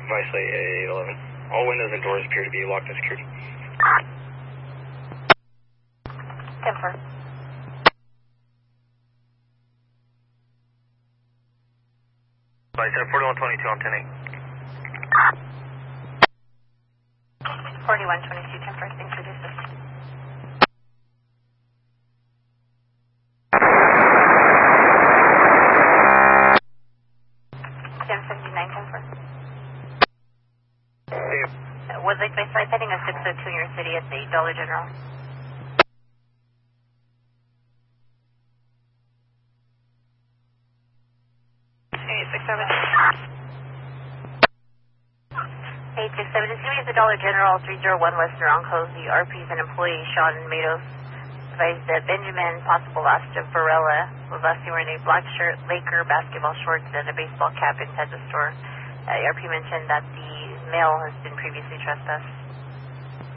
Vice A11. All windows and doors appear to be locked and secured. 10-4. Vice 4122 on 10-8. 4122, 10-4, thanks for this. 1059, 10-4. Was like by flight heading of 602 in your city at the Dollar General. Hey, 67. 867, it's going to be at the Dollar General, 301 West Naranjo. The RP's an employee, Sean Matos, advised Benjamin, possible loss of Varela, was last seen wearing a black shirt, Laker basketball shorts, and a baseball cap inside the store. The RP mentioned that the male has been previously trespassed.